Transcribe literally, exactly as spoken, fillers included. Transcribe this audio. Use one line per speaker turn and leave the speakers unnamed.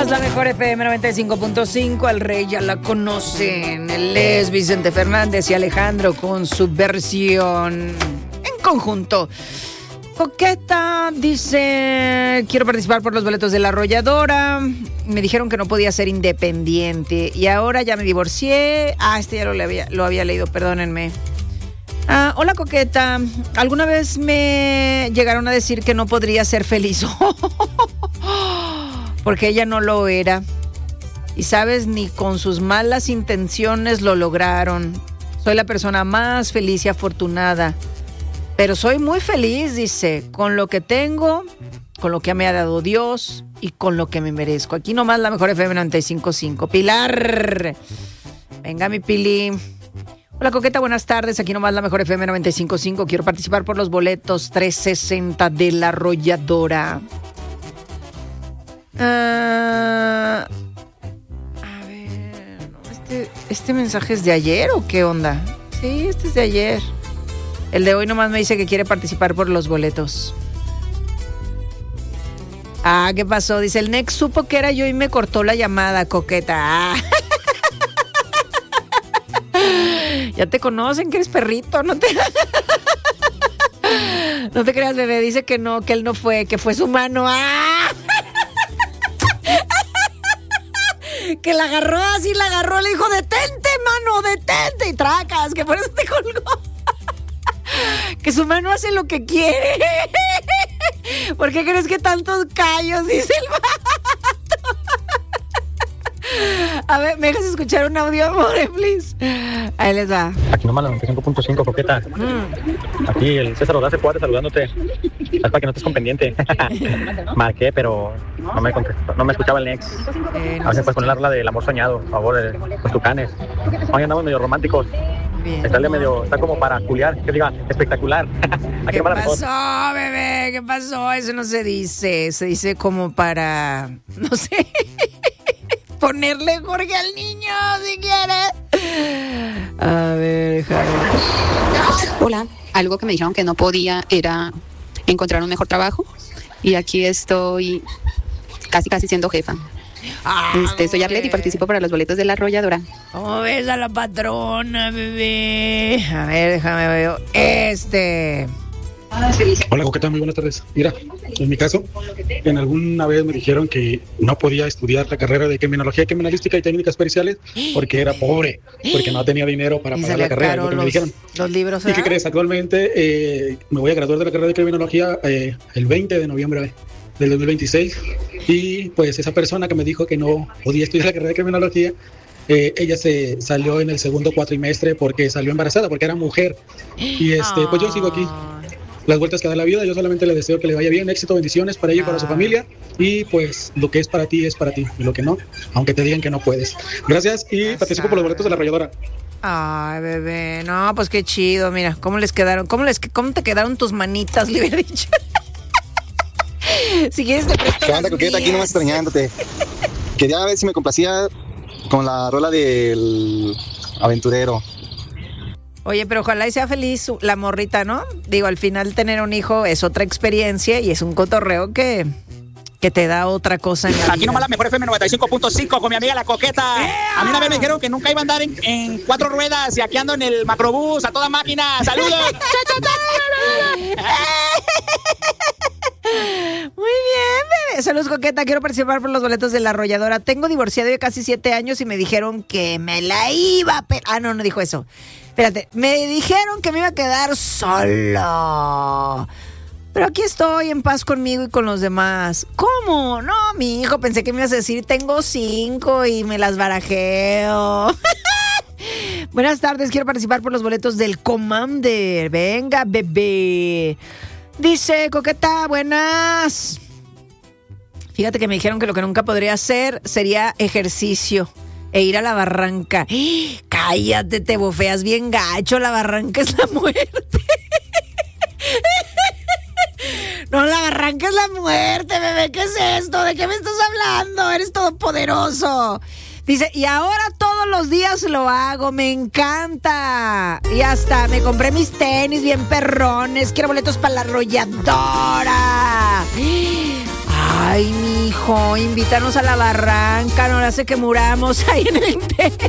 más, la mejor F M noventa y cinco punto cinco. Al rey ya la conocen. Él es Vicente Fernández y Alejandro con su versión en conjunto. Coqueta dice: quiero participar por los boletos de La Arrolladora. Me dijeron que no podía ser independiente y ahora ya me divorcié. Ah, este ya lo había, lo había leído, perdónenme. Ah, hola, Coqueta. ¿Alguna vez me llegaron a decir que no podría ser feliz? Porque ella no lo era. Y sabes, ni con sus malas intenciones lo lograron. Soy la persona más feliz y afortunada. Pero soy muy feliz, dice, con lo que tengo, con lo que me ha dado Dios y con lo que me merezco. Aquí nomás la mejor F M noventa y cinco punto cinco. Pilar. Venga, mi Pili. Hola, Coqueta, buenas tardes. Aquí nomás la mejor F M noventa y cinco punto cinco. Quiero participar por los boletos trescientos sesenta de La Arrolladora. Uh, a ver, no, este, ¿este mensaje es de ayer o qué onda? Sí, este es de ayer. El de hoy nomás me dice que quiere participar por los boletos. Ah, ¿qué pasó? Dice, el Nex supo que era yo y me cortó la llamada, Coqueta. Ah. Ya te conocen que eres perrito, no te... No te creas, bebé, dice que no, que él no fue, que fue su mano. ¡Ah! Que la agarró así, la agarró, le dijo, detente, mano, detente. Y tracas, que por eso te colgó. Que su mano hace lo que quiere. ¿Por qué crees que tantos callos? Dice el vato. A ver, ¿me dejas escuchar un audio, amor, please? Ahí les va.
Aquí nomás la noventa y cinco punto cinco, Coqueta. Mm. Aquí el César Ordaz Juárez saludándote. Es para que no estés con pendiente. Marqué, pero no me contestó, no me escuchaba el Nex. Eh, no a ver si puedes poner la rola del amor soñado, por favor, de los Tucanes. Hoy andamos medio románticos. Bien, está medio, está como para culiar, que diga, espectacular.
¿Qué pasó, bebé? ¿Qué pasó? Eso no se dice. Se dice como para, no sé, ponerle Jorge al niño, si quieres. A ver, Jaime.
Hola, algo que me dijeron que no podía era encontrar un mejor trabajo. Y aquí estoy casi, casi siendo jefa. Ah, este, soy Arlet y participo para los boletos de La Arrolladora.
¿Cómo ves a la patrona, bebé? A ver, déjame ver. Este.
Hola, Coqueta, muy buenas tardes. Mira, en mi caso, en alguna vez me dijeron que no podía estudiar la carrera de criminología, criminalística y técnicas periciales porque era pobre, porque no tenía dinero para pagar la carrera. Lo que
los,
me dijeron.
Los libros.
¿Y qué crees? Actualmente eh, me voy a graduar de la carrera de criminología eh, el veinte de noviembre del dos mil veintiséis. Y pues esa persona que me dijo que no podía estudiar la carrera de criminología, eh, ella se salió en el segundo cuatrimestre porque salió embarazada, porque era mujer. Y este, pues yo sigo aquí. Las vueltas que da la vida, yo solamente le deseo que le vaya bien, éxito, bendiciones para ella y para su familia. Y pues lo que es para ti es para ti, y lo que no, aunque te digan que no puedes. Gracias y participo por los boletos de La Arrolladora.
Ay, bebé, no, pues qué chido, mira, cómo les quedaron, cómo les, cómo te quedaron tus manitas, le hubiera dicho. Si quieres te presto.
¿Qué onda, Coqueta? Aquí nomás extrañándote. Quería ver si me complacía con la rola del aventurero.
Oye, pero ojalá y sea feliz la morrita, ¿no? Digo, al final tener un hijo es otra experiencia y es un cotorreo que, que te da otra cosa. En la
Aquí nomás la mejor F M noventa y cinco punto cinco con mi amiga la Coqueta. ¡Ea! A mí una vez me dijeron que nunca iba a andar en, en cuatro ruedas y aquí ando en el macrobús a toda máquina. ¡Saludos!
Muy bien, bebé. Saludos, Coqueta. Quiero participar por los boletos de La Arrolladora. Tengo divorciado de casi siete años y me dijeron que me la iba a... Per- ah, no, no dijo eso. Espérate. Me dijeron que me iba a quedar solo. Pero aquí estoy en paz conmigo y con los demás. ¿Cómo? No, mi hijo, pensé que me ibas a decir tengo cinco y me las barajeo. Buenas tardes, quiero participar por los boletos del Commander. Venga, bebé. Dice Coqueta, buenas. Fíjate que me dijeron que lo que nunca podría hacer sería ejercicio e ir a la barranca. ¡Ah! Cállate, te bofeas bien gacho, la barranca es la muerte. No, la barranca es la muerte, bebé, ¿qué es esto? ¿De qué me estás hablando? Eres todopoderoso. Dice, y ahora todos los días lo hago, me encanta. Y hasta me compré mis tenis bien perrones. Quiero boletos para La Arrolladora. Ay, mijo, invítanos a la barranca, no le hace que muramos ahí en el